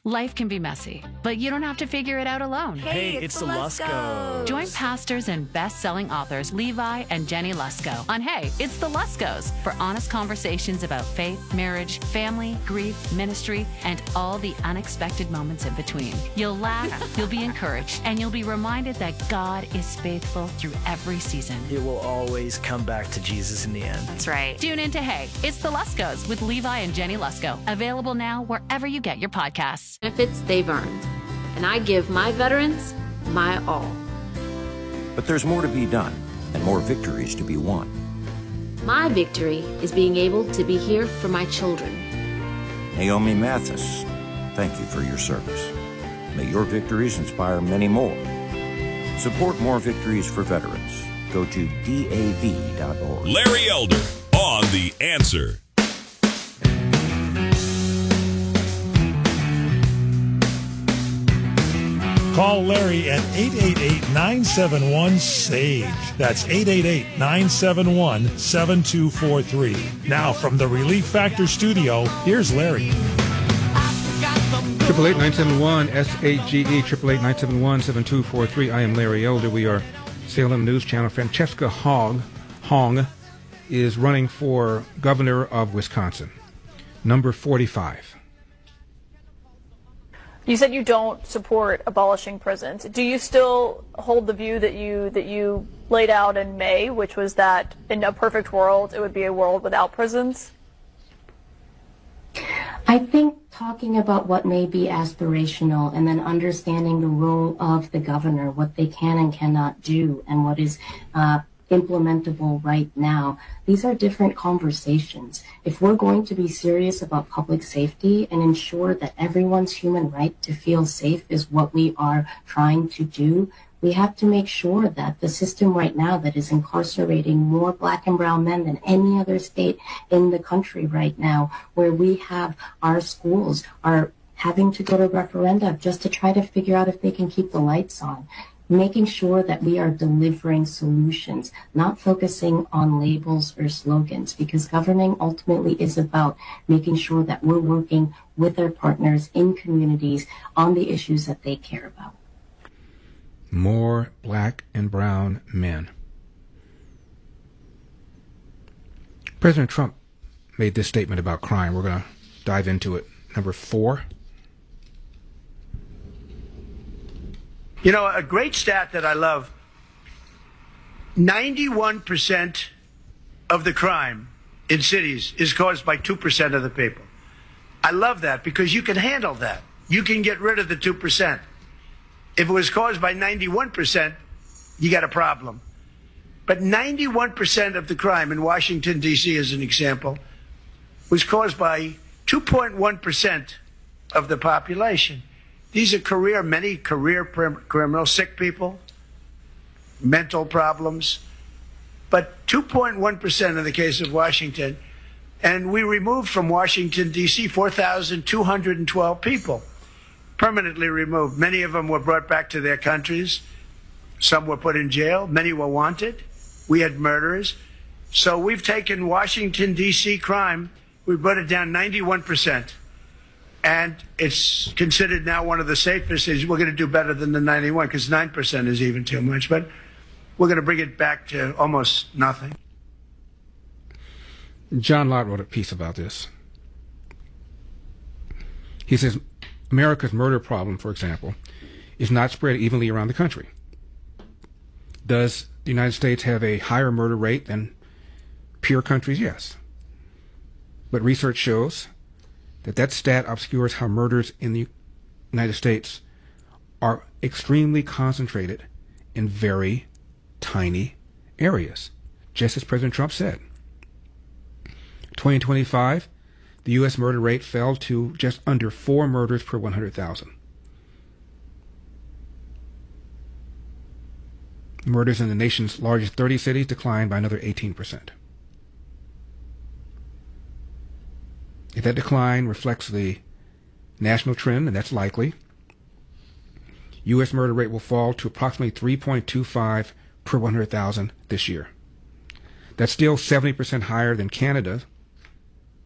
Life can be messy, but you don't have to figure it out alone. Hey, it's the Luskos. Join pastors and best-selling authors Levi and Jenny Lusko on Hey, It's the Luskos for honest conversations about faith, marriage, family, grief, ministry, and all the unexpected moments in between. You'll laugh, you'll be encouraged, and you'll be reminded that God is faithful through every season. It will always come back to Jesus in the end. That's right. Tune in to Hey, It's the Luskos with Levi and Jenny Lusko. Available now wherever you get your podcasts. Benefits they've earned, and I give my veterans my all. But there's more to be done and more victories to be won. My victory is being able to be here for my children. Naomi Mathis, thank you for your service. May your victories inspire many more. Support more victories for veterans. Go to DAV.org. Larry Elder on The Answer. Call Larry at 888-971-SAGE. That's 888-971-7243. Now from the Relief Factor studio, here's Larry. 888-971-SAGE, 888-971-7243. I am Larry Elder. We are Salem News Channel. Francesca Hong is running for governor of Wisconsin, number 45. You said you don't support abolishing prisons. Do you still hold the view that you laid out in May, which was that in a perfect world, it would be a world without prisons? I think talking about what may be aspirational and then understanding the role of the governor, what they can and cannot do, and what is implementable right now. These are different conversations. If we're going to be serious about public safety and ensure that everyone's human right to feel safe is what we are trying to do, we have to make sure that the system right now that is incarcerating more Black and brown men than any other state in the country right now, where we have our schools are having to go to referenda just to try to figure out if they can keep the lights on. Making sure that we are delivering solutions, not focusing on labels or slogans, because governing ultimately is about making sure that we're working with our partners in communities on the issues that they care about. More Black and brown men. President Trump made this statement about crime. We're going to dive into it. Number 4. You know, a great stat that I love, 91% of the crime in cities is caused by 2% of the people. I love that because you can handle that. You can get rid of the 2%. If it was caused by 91%, you got a problem. But 91% of the crime in Washington, D.C., as an example, was caused by 2.1% of the population. These are many career criminals, sick people, mental problems, but 2.1% in the case of Washington. And we removed from Washington, D.C., 4,212 people, permanently removed. Many of them were brought back to their countries. Some were put in jail. Many were wanted. We had murderers. So we've taken Washington, D.C. crime, we brought it down 91%. And it's considered now one of the safest cities. We're going to do better than the 91 because 9% is even too much. But we're going to bring it back to almost nothing. John Lott wrote a piece about this. He says, America's murder problem, for example, is not spread evenly around the country. Does the United States have a higher murder rate than peer countries? Yes. But research shows that stat obscures how murders in the United States are extremely concentrated in very tiny areas, just as President Trump said. 2025, the U.S. murder rate fell to just under 4 murders per 100,000. Murders in the nation's largest 30 cities declined by another 18%. If that decline reflects the national trend, and that's likely, U.S. murder rate will fall to approximately 3.25 per 100,000 this year. That's still 70% higher than Canada,